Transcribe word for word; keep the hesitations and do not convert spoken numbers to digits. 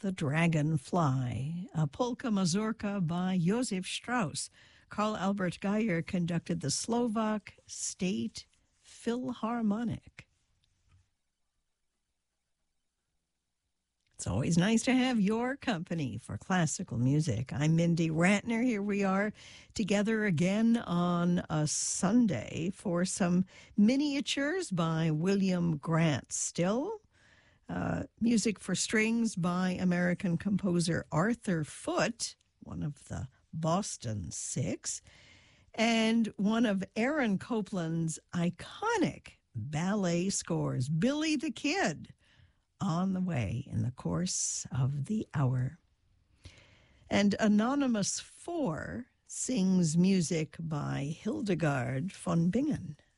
The Dragonfly, a polka mazurka by Josef Strauss. Carl Albert Geyer conducted the Slovak State Philharmonic. It's always nice to have your company for classical music. I'm Mindy Ratner. Here we are together again on a Sunday for some miniatures by William Grant Still. Uh, music for strings by American composer Arthur Foote, one of the Boston Six, and one of Aaron Copland's iconic ballet scores, Billy the Kid, on the way in the course of the hour. And Anonymous four sings music by Hildegard von Bingen.